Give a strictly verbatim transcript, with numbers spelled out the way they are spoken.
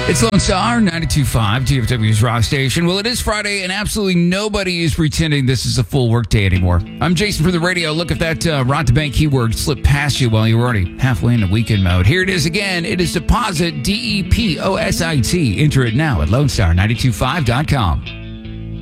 It's Lone Star, ninety-two point five, T F W's rock station. Well, it is Friday, and absolutely nobody is pretending this is a full work day anymore. I'm Jason from the radio. Look, if that uh, Rock the Bank keyword slipped past you while you were already halfway into weekend mode. Here it is again. It is Deposit, D E P O S I T. Enter it now at lone star nine two five dot com.